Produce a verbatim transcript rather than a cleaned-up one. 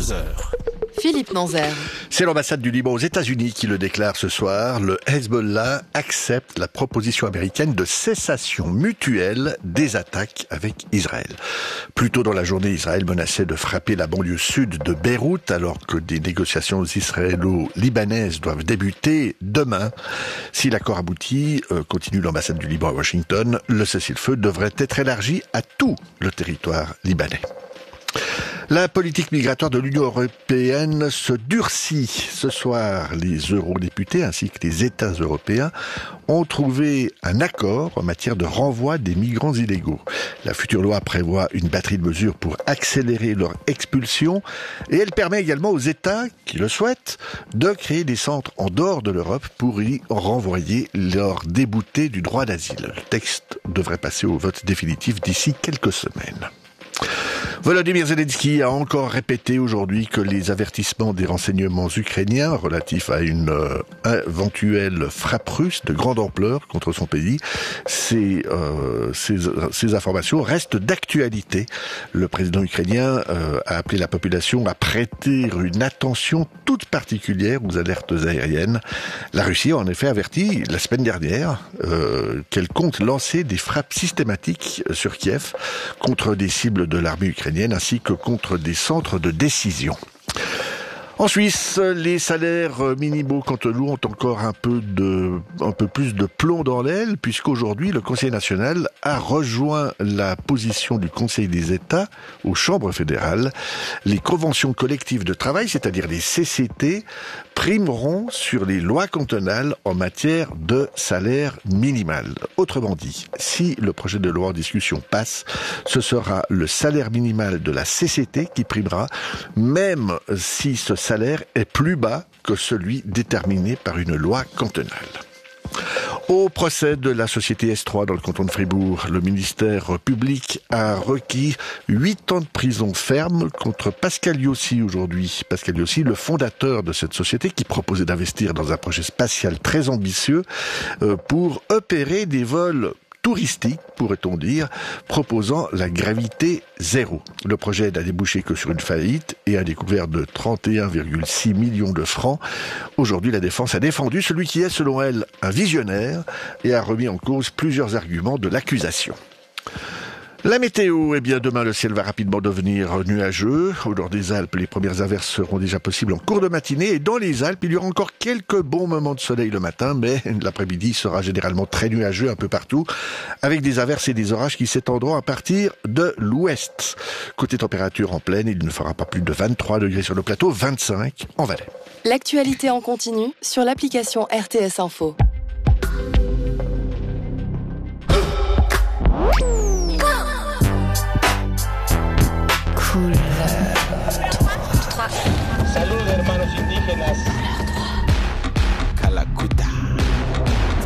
vingt-deux heures. Philippe Nanzer. C'est l'ambassade du Liban aux États-Unis qui le déclare ce soir. Le Hezbollah accepte la proposition américaine de cessation mutuelle des attaques avec Israël. Plus tôt dans la journée, Israël menaçait de frapper la banlieue sud de Beyrouth alors que des négociations israélo-libanaises doivent débuter demain. Si l'accord aboutit, euh, continue l'ambassade du Liban à Washington, le cessez-le-feu devrait être élargi à tout le territoire libanais. La politique migratoire de l'Union européenne se durcit. Ce soir, les eurodéputés ainsi que les États européens ont trouvé un accord en matière de renvoi des migrants illégaux. La future loi prévoit une batterie de mesures pour accélérer leur expulsion et elle permet également aux États qui le souhaitent de créer des centres en dehors de l'Europe pour y renvoyer leurs déboutés du droit d'asile. Le texte devrait passer au vote définitif d'ici quelques semaines. Volodymyr Zelensky a encore répété aujourd'hui que les avertissements des renseignements ukrainiens relatifs à une euh, éventuelle frappe russe de grande ampleur contre son pays, ces, euh, ces, ces informations restent d'actualité. Le président ukrainien euh, a appelé la population à prêter une attention toute particulière aux alertes aériennes. La Russie a en effet averti la semaine dernière euh, qu'elle compte lancer des frappes systématiques sur Kiev contre des cibles de l'armée ukrainienne ainsi que contre des centres de décision. En Suisse, les salaires minimaux, quant à nous, ont encore un peu de, un peu plus de plomb dans l'aile, puisqu'aujourd'hui, le Conseil national a rejoint la position du Conseil des États aux chambres fédérales. Les conventions collectives de travail, c'est-à-dire les C C T, primeront sur les lois cantonales en matière de salaire minimal. Autrement dit, si le projet de loi en discussion passe, ce sera le salaire minimal de la C C T qui primera, même si ce salaire est plus bas que celui déterminé par une loi cantonale. Au procès de la société S trois dans le canton de Fribourg, le ministère public a requis huit ans de prison ferme contre Pascal Yossi aujourd'hui. Pascal Yossi, le fondateur de cette société qui proposait d'investir dans un projet spatial très ambitieux euh, pour opérer des vols touristique, pourrait-on dire, proposant la gravité zéro. Le projet n'a débouché que sur une faillite et a découvert de trente et un virgule six millions de francs. Aujourd'hui, la défense a défendu celui qui est, selon elle, un visionnaire et a remis en cause plusieurs arguments de l'accusation. La météo, eh bien demain le ciel va rapidement devenir nuageux. Au nord des Alpes, les premières averses seront déjà possibles en cours de matinée et dans les Alpes, il y aura encore quelques bons moments de soleil le matin, mais l'après-midi sera généralement très nuageux un peu partout, avec des averses et des orages qui s'étendront à partir de l'ouest. Côté température en pleine, il ne fera pas plus de vingt-trois degrés sur le plateau, vingt-cinq en Valais. L'actualité en continu sur l'application R T S Info.